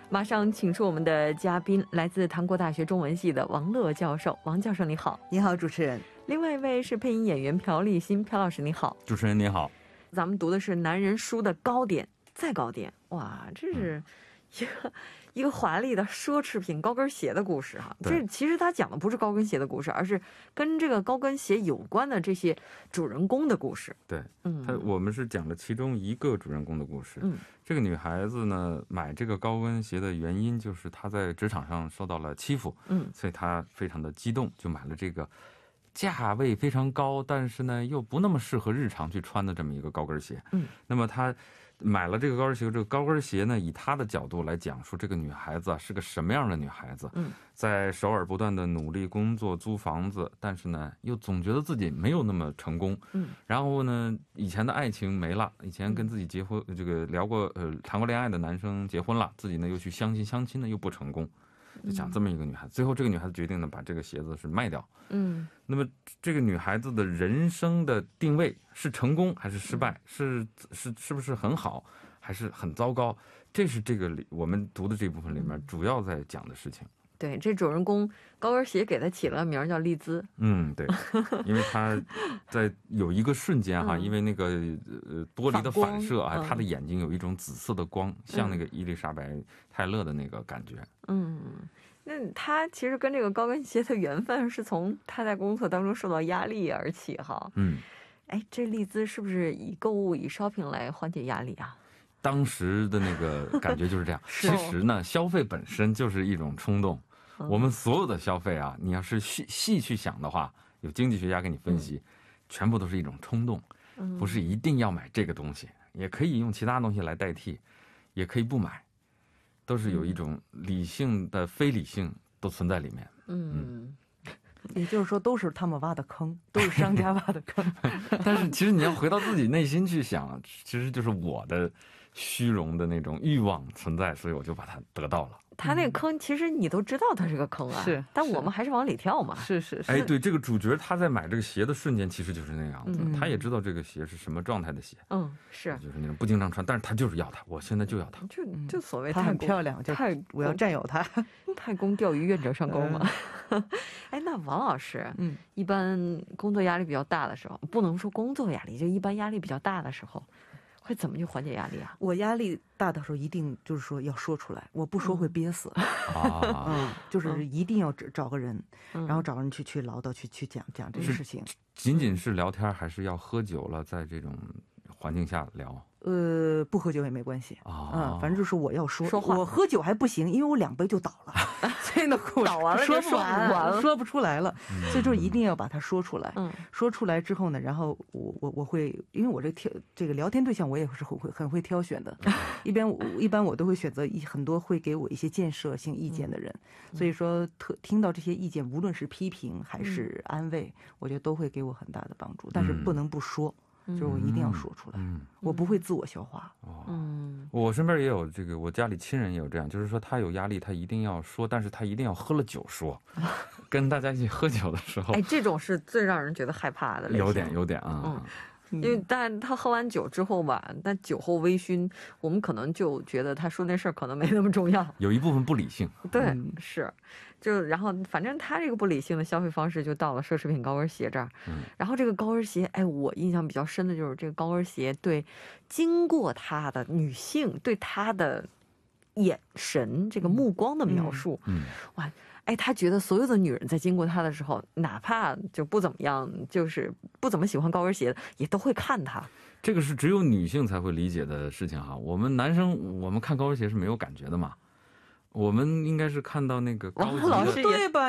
马上请出我们的嘉宾，来自韩国大学中文系的王乐教授。王教授你好。 你好，主持人。 另外一位是配音演员朴立新，朴老师你好。 主持人你好。 咱们读的是男人书的高点再高点，哇，这是一个华丽的奢侈品高跟鞋的故事哈。这其实他讲的不是高跟鞋的故事，而是跟这个高跟鞋有关的这些主人公的故事。 对，我们是讲了其中一个主人公的故事。这个女孩子呢，买这个高跟鞋的原因就是她在职场上受到了欺负，所以她非常的激动，就买了这个价位非常高，但是呢又不那么适合日常去穿的这么一个高跟鞋。那么她买了这个高跟鞋，这个高跟鞋呢，以她的角度来讲述这个女孩子是个什么样的女孩子。在首尔不断的努力工作租房子，但是呢又总觉得自己没有那么成功。然后呢以前的爱情没了，以前跟自己结婚这个聊过谈过恋爱的男生结婚了，自己呢又去相亲呢又不成功，就讲这么一个女孩子。最后这个女孩子决定呢把这个鞋子是卖掉。那么这个女孩子的人生的定位是成功还是失败，是不是很好还是很糟糕，这是这个我们读的这部分里面主要在讲的事情。 对，这主人公高跟鞋给他起了名叫丽兹。对， 因为他在有一个瞬间哈，因为那个玻璃的反射啊，他的眼睛有一种紫色的光，像那个伊丽莎白泰勒的那个感觉。 那他其实跟这个高跟鞋的缘分是从他在工作当中受到压力而起哈。这丽兹是不是以购物以 shopping 来缓解压力啊？ 当时的那个感觉就是这样。其实呢，消费本身就是一种冲动。我们所有的消费啊，你要是细去想的话，有经济学家给你分析，全部都是一种冲动，不是一定要买这个东西，也可以用其他东西来代替，也可以不买，都是有一种理性的非理性都存在里面。 也就是说都是他们挖的坑，都是商家挖的坑。 但是其实你要回到自己内心去想，其实就是我的虚荣的那种欲望存在，所以我就把它得到了。 他那个坑其实你都知道他是个坑啊，但我们还是往里跳嘛。 是。 对，这个主角他在买这个鞋的瞬间其实就是那样子，他也知道这个鞋是什么状态的鞋。 是， 就是那种不经常穿，但是他就是要它，我现在就要它。 就所谓它很漂亮，我要占有它。 太公钓鱼，愿者上钩嘛。那王老师，一般工作压力比较大的时候，不能说工作压力，就一般压力比较大的时候，会怎么去缓解压力啊？ 我压力大的时候一定就是说要说出来，我不说会憋死。就是一定要找个人，然后找人去唠叨，去讲这个事情。 仅仅是聊天，还是要喝酒了，在这种环境下聊？ 不喝酒也没关系反正就是我要说话。我喝酒还不行，因为我2杯就倒了，所以呢倒完了说不完，说不出来了。所以就一定要把它说出来。说出来之后呢，然后我会，因为我这个聊天对象我也是很会挑选的。一般我都会选择很多会给我一些建设性意见的人，所以说听到这些意见，无论是批评还是安慰，我觉得都会给我很大的帮助。但是不能不说。就是我一定要说出来，我不会自我消化。 我身边也有这个，我家里亲人也有这样，就是说他有压力，他一定要说，但是他一定要喝了酒说，跟大家一起喝酒的时候， 这种是最让人觉得害怕的类型。 有点啊。 因为但他喝完酒之后吧，但酒后微醺，我们可能就觉得他说那事儿可能没那么重要， 有一部分不理性。 对，是，就然后反正他这个不理性的消费方式就到了奢侈品高跟鞋这儿。然后这个高跟鞋，我印象比较深的就是这个高跟鞋对经过他的女性对他的眼神这个目光的描述。哇，他觉得所有的女人在经过他的时候，哪怕就不怎么样，就是不怎么喜欢高跟鞋的，也都会看他。 这个是只有女性才会理解的事情哈。我们男生，我们看高跟鞋是没有感觉的嘛。我们应该是看到那个高级的， 对吧？